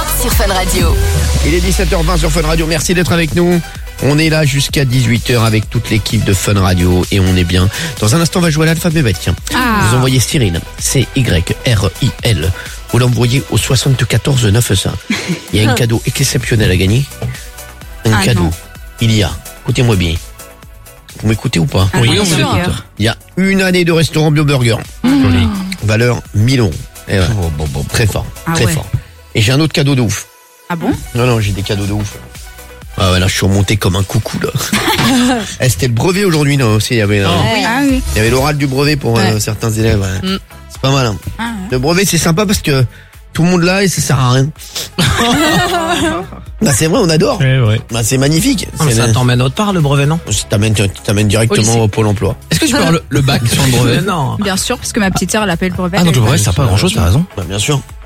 sur Fun Radio. Il est 17h20 sur Fun Radio, merci d'être avec nous. On est là jusqu'à 18h avec toute l'équipe de Fun Radio et on est bien. Dans un instant, on va jouer à l'alphabet bête. Tiens. Vous envoyez Cyril, C-Y-R-I-L. Vous l'envoyez au 74 900. Il y a un cadeau exceptionnel à gagner. Un cadeau. Non. Il y a, écoutez-moi bien. Vous m'écoutez ou pas? Oui, on bien vous sûr. écoute. Il y a une année de restaurant Bio Burger. Valeur 1000 €. Et voilà. Très fort, très fort. Et j'ai un autre cadeau de ouf. Ah bon? Non, j'ai des cadeaux de ouf. Ah ouais, là, je suis remonté comme un coucou, là. C'était le brevet aujourd'hui, non, aussi. Il y avait, Oui. il y avait l'oral du brevet pour certains élèves. Ouais. C'est pas mal, hein. Le brevet, c'est sympa parce que tout le monde là et ça sert à rien. Bah, c'est vrai, on adore. Ouais, ouais. Bah, c'est magnifique. Ah, mais ça t'emmène autre part, le brevet, non? T'amènes directement au Pôle emploi. Est-ce que tu peux avoir le bac sur le brevet? Non. Bien sûr, parce que ma petite sœur, elle appelle le brevet. Ah, donc le brevet, ça sert pas à grand chose, t'as raison. Bah, bien sûr.